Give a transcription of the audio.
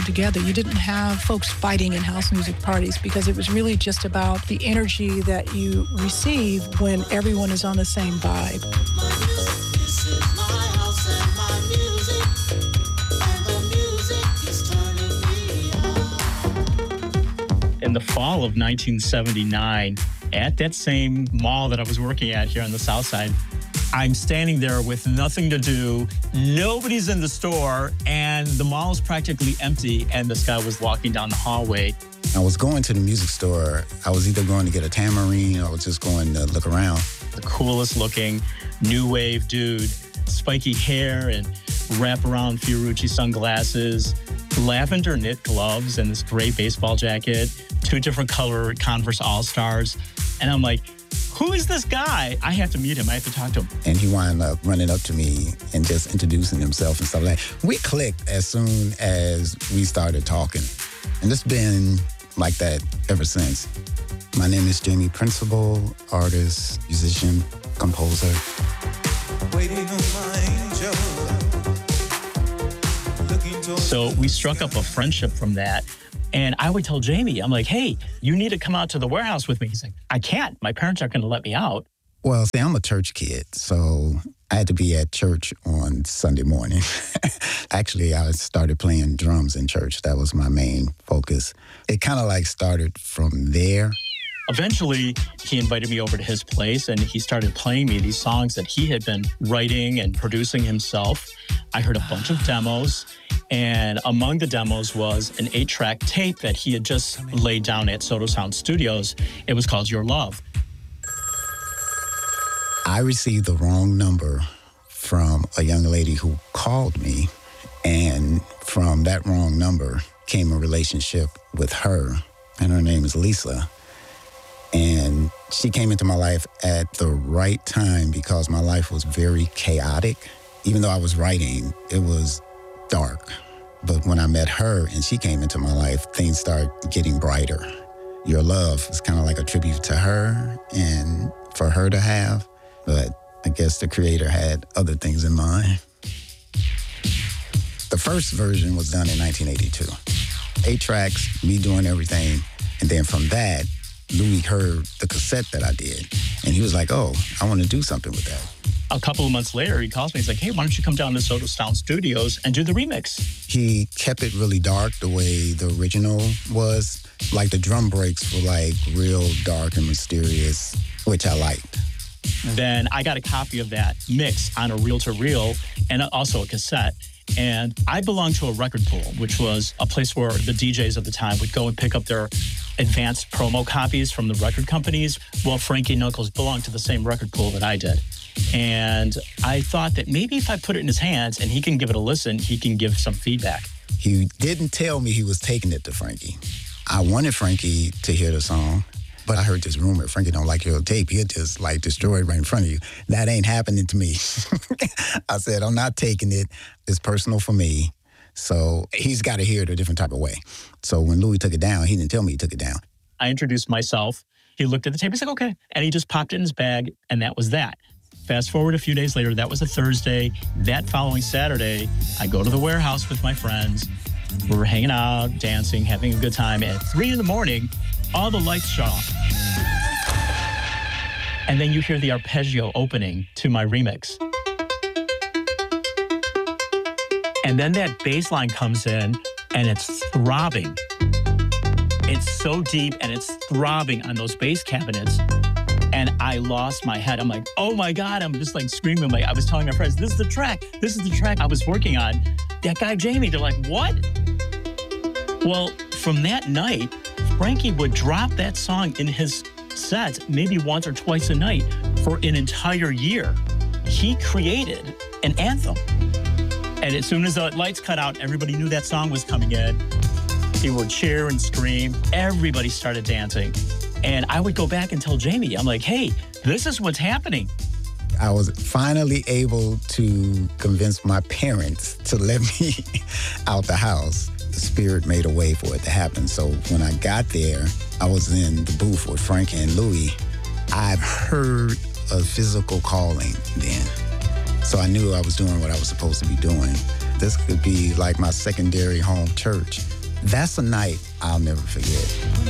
together. You didn't have folks fighting in house music parties because it was really just about the energy that you receive when everyone is on the same vibe. In the fall of 1979, at that same mall that I was working at here on the South Side, I'm standing there with nothing to do. Nobody's in the store, and the mall is practically empty, and this guy was walking down the hallway. I was going to the music store. I was either going to get a tambourine or I was just going to look around. The coolest looking new wave dude, spiky hair and wraparound Fiorucci sunglasses, lavender knit gloves and this gray baseball jacket, 2 different color Converse All-Stars. And I'm like, who is this guy? I have to meet him. I have to talk to him. And he wound up running up to me and just introducing himself and stuff like that. We clicked as soon as we started talking. And it's been like that ever since. My name is Jamie Principle, artist, musician, composer. Waiting on my angel. So we struck up a friendship from that. And I would tell Jamie, I'm like, hey, you need to come out to the warehouse with me. He's like, I can't. My parents aren't going to let me out. Well, see, I'm a church kid, so I had to be at church on Sunday morning. Actually, I started playing drums in church. That was my main focus. It kind of like started from there. Eventually, he invited me over to his place, and he started playing me these songs that he had been writing and producing himself. I heard a bunch of demos, and among the demos was an 8-track tape that he had just laid down at Soto Sound Studios. It was called Your Love. I received the wrong number from a young lady who called me, and from that wrong number came a relationship with her, and her name is Lisa. And she came into my life at the right time because my life was very chaotic. Even though I was writing, it was dark. But when I met her and she came into my life, things started getting brighter. Your Love is kind of like a tribute to her and for her to have. But I guess the creator had other things in mind. The first version was done in 1982. 8 tracks, me doing everything. And then from that, Louis heard the cassette that I did, and he was like, oh, I want to do something with that. A couple of months later, he calls me. He's like, hey, why don't you come down to Soto Sound Studios and do the remix? He kept it really dark the way the original was. Like the drum breaks were like real dark and mysterious, which I liked. Then I got a copy of that mix on a reel-to-reel and also a cassette. And I belonged to a record pool, which was a place where the DJs of the time would go and pick up their advanced promo copies from the record companies. Well, Frankie Knuckles belonged to the same record pool that I did. And I thought that maybe if I put it in his hands and he can give it a listen, he can give some feedback. He didn't tell me he was taking it to Frankie. I wanted Frankie to hear the song, but I heard this rumor, Frankie don't like your tape. He'll just like destroy it right in front of you. That ain't happening to me. I said, I'm not taking it. It's personal for me. So he's got to hear it a different type of way. So when Louis took it down, he didn't tell me he took it down. I introduced myself. He looked at the tape. He's like, okay. And he just popped it in his bag, and that was that. Fast forward a few days later, that was a Thursday. That following Saturday, I go to the warehouse with my friends. We're hanging out, dancing, having a good time. At 3 a.m, all the lights shut off. And then you hear the arpeggio opening to my remix. And then that bass line comes in, and it's throbbing. It's so deep, and it's throbbing on those bass cabinets. And I lost my head. I'm like, oh my God, I'm just like screaming. Like I was telling my friends, this is the track. This is the track I was working on. That guy, Jamie, they're like, what? Well, from that night, Frankie would drop that song in his sets maybe once or twice a night for an entire year. He created an anthem. And as soon as the lights cut out, everybody knew that song was coming in. He would cheer and scream. Everybody started dancing. And I would go back and tell Jamie, I'm like, hey, this is what's happening. I was finally able to convince my parents to let me out the house. The Spirit made a way for it to happen. So when I got there, I was in the booth with Frankie and Louis. I've heard a physical calling then. So I knew I was doing what I was supposed to be doing. This could be like my secondary home church. That's a night I'll never forget.